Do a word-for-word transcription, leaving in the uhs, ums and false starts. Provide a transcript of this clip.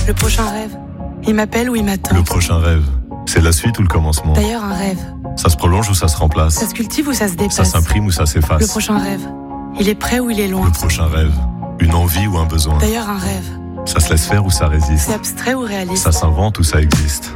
Le prochain rêve, il m'appelle ou il m'attend. Le prochain rêve, c'est la suite ou le commencement? D'ailleurs, un rêve, Ça se prolonge ou ça se remplace? ça se cultive ou ça se dépasse? Ça s'imprime ou ça s'efface? Le prochain rêve, il est près ou il est loin? Le prochain rêve, une envie ou un besoin? D'ailleurs, un rêve, Ça se laisse faire ou ça résiste? c'est abstrait ou réaliste? Ça s'invente ou ça existe?